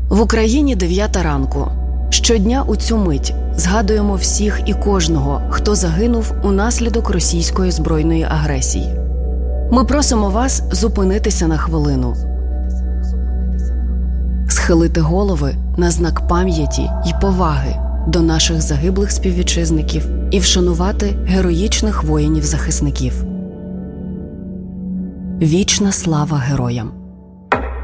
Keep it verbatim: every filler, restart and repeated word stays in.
В Україні дев'ята ранку. Щодня у цю мить згадуємо всіх і кожного, хто загинув унаслідок російської збройної агресії. Ми просимо вас зупинитися на хвилину, схилити голови на знак пам'яті й поваги до наших загиблих співвітчизників і вшанувати героїчних воїнів-захисників. Вічна слава героям!